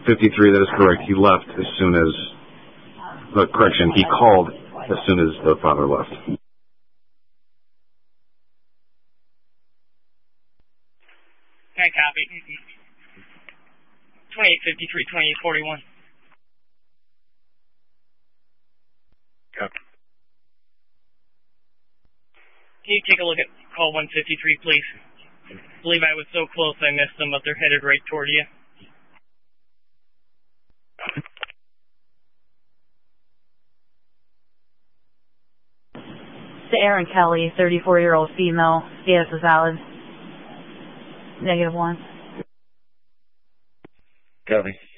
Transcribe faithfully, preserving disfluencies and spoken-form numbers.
fifty-three, that is correct. He left as soon as, uh, correction, he called as soon as the father left. Can I copy? twenty-eight fifty-three, twenty-eight forty-one. Copy. Can you take a look at call one fifty-three, please? I believe I was so close I missed them, but they're headed right toward you. To Aaron Kelly, thirty-four-year-old female, status is valid. Negative one. Copy.